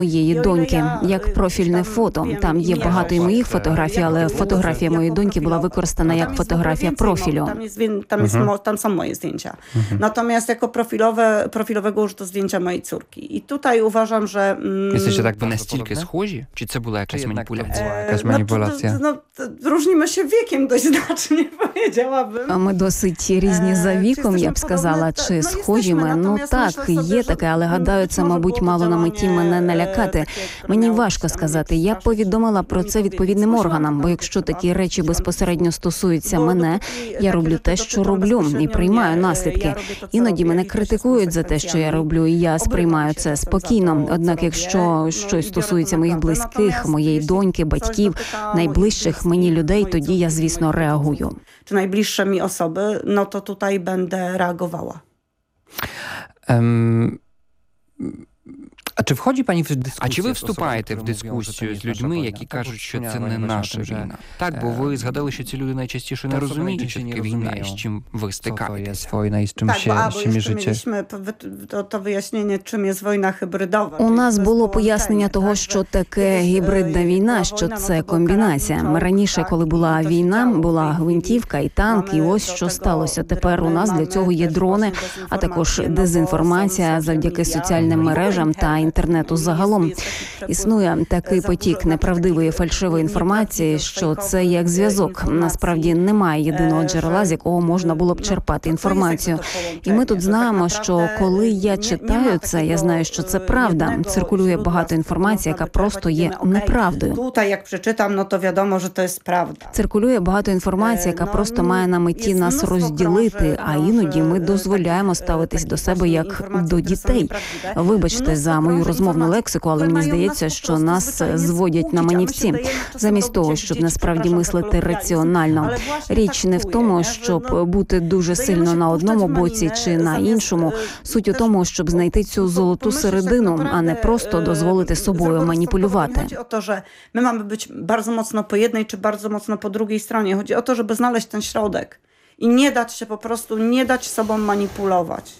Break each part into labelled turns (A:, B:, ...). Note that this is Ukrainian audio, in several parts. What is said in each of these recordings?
A: моєї доньки, як профільне фото. Там є багато і моїх фотографій, але фотографія моєї доньки була використана як фотографія профілю.
B: Tam są moje zdjęcia. Natomiast jako profilowego użyto zdjęcia mojej córki. I tutaj uważam, że...
C: Jesteście tak настільки схожі? Чи це була якась маніпуляція?
B: Różnimy się wiekiem dość znacznie, powiedziałabym.
A: Ми досить різні за віком, я б сказала. Чи схожі ми? Ну так, є таке, але гадаю, це, мабуть, мало на меті мене налякати. Мені важко сказати. Я повідомила про це відповідним органам, бо якщо такі речі безпосередньо стосуються мене, я роблю те, що роблю, і приймаю наслідки. Іноді мене критикують за те, що я роблю, і я сприймаю це спокійно. Однак, якщо щось стосується моїх близьких, моєї доньки, батьків, найближчих мені людей, тоді я, звісно, реагую.
B: Czy najbliższe mi osoby, no to tutaj będę reagowała.
C: А чи входить пані в дискусію? А чи ви вступаєте в дискусію з людьми, які кажуть, що це не наша війна? Так, бо ви згадали, що ці люди найчастіше не розуміють, що таке війна і з чим ви стикаєтеся.
B: Wojna i z czym się mieliśmy to wyjaśnienie, czym jest wojna hybrydowa.
A: У нас було пояснення того, що таке гібридна війна, що це комбінація. Раніше, коли була війна, була гвинтівка і танк, і ось що сталося. Тепер у нас для цього є дрони, а також дезінформація завдяки соціальним мережам та інтернету загалом. Існує такий потік неправдивої, фальшивої інформації, що це як зв'язок. Насправді немає єдиного джерела, з якого можна було б черпати інформацію. І ми тут знаємо, що коли я читаю це, я знаю, що це правда. Циркулює багато інформації, яка просто є неправдою.
B: Тут, як прочитам, ну то відомо, що це правда.
A: Циркулює багато інформації, яка просто має на меті нас розділити, а іноді ми дозволяємо ставитись до себе як до дітей. Вибачте за мою розмовну лексику, але мені здається, що нас зводять на манівці. Замість того, щоб насправді мислити раціонально. Річ не в тому, щоб бути дуже сильно на одному боці чи на іншому. Суть у тому, щоб знайти цю золоту середину, а не просто дозволити собою маніпулювати.
B: Chodzi o to, że my mamy być bardzo mocno po jednej czy bardzo mocno po drugiej stronie. Chodzi o to, żeby znaleźć ten środek i nie dać się po prostu, nie dać sobą manipulować.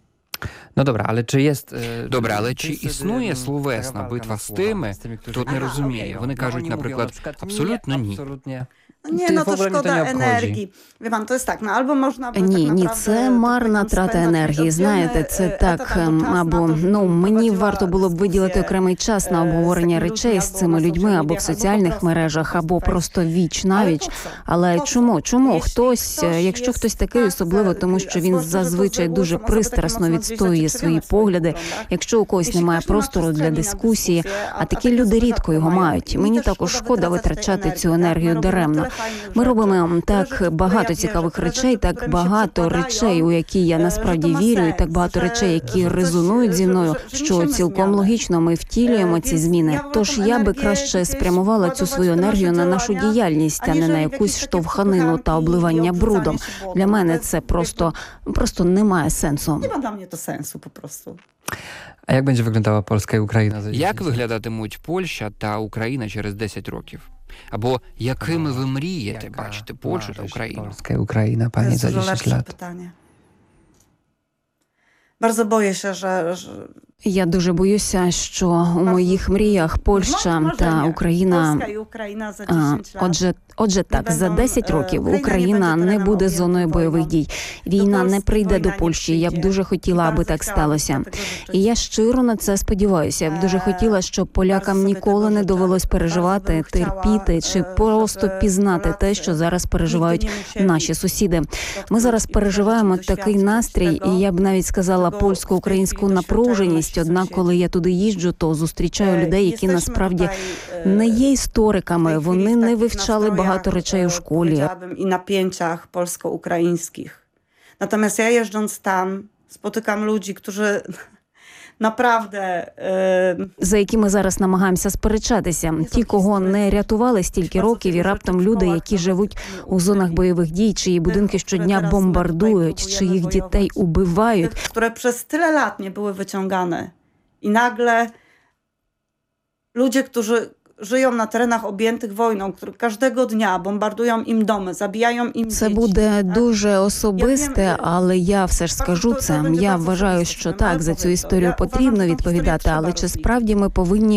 C: Ну добре, але чи є... Добре, але чи існує словесна битва з тими, хто не розуміє? Вони кажуть, наприклад, абсолютно ні.
B: Nie, no to szkoda energii. Wie pan, to jest tak, no albo można...
A: Ні, це марна трата енергії, знаєте, це так, або, мені варто було б виділити окремий час на обговорення речей з цими людьми, або в соціальних мережах, або просто віч-навіч. Але чому? Якщо хтось такий, особливо тому, що він зазвичай дуже пристрасно відстоює свої погляди, якщо у когось немає простору для дискусії, а такі люди рідко його мають. Мені також шкода витрачати цю енергію даремно. Ми робимо так багато цікавих речей, так багато речей, у які я насправді вірю, і так багато речей, які резонують зі мною, що цілком логічно ми втілюємо ці зміни. Тож я би краще спрямувала цю свою енергію на нашу діяльність, а не на якусь штовханину та обливання брудом. Для мене це просто немає сенсу.
B: Nie ma dla mnie to sensu po prostu.
C: А як буде виглядала Польська і Україна? Як виглядатимуть Польща та Україна через 10 років? Або якими ви мрієте бачити Польщу та Україну? Польська і Україна, пані, за 10 років.
B: Bardzo boję się, że...
A: Я дуже боюся, що у моїх мріях Польща та Україна... Отже, так, за 10 років Україна не буде зоною бойових дій. Війна не прийде до Польщі. Я б дуже хотіла, аби так сталося. І я щиро на це сподіваюся. Я б дуже хотіла, щоб полякам ніколи не довелось переживати, терпіти чи просто пізнати те, що зараз переживають наші сусіди. Ми зараз переживаємо такий настрій, і я б навіть сказала польсько-українську напруженість. Однак, коли я туди їжджу, то зустрічаю людей, які насправді не є істориками, вони не вивчали багато речей у школі.
B: I napięciach polsko-ukraińskich. Natomiast ja jeżdżąc tam spotykam ludzi, którzy naprawdę...
A: За які ми зараз намагаємося сперечатися. Ті, кого не рятували стільки років, і раптом люди, які живуть у зонах бойових дій, чиї будинки щодня бомбардують, чиїх дітей убивають.
B: Które przez tyle lat nie były wyciągane. I nagle ludzie, którzy żyją na terenach objętych wojną, które każdego dnia bombardują im domy, zabijają im
A: Це
B: dzieci.
A: буде дуже особисте, але я все ж скажу це. Я вважаю, що так, за цю історію потрібно відповідати, але чи справді ми повинні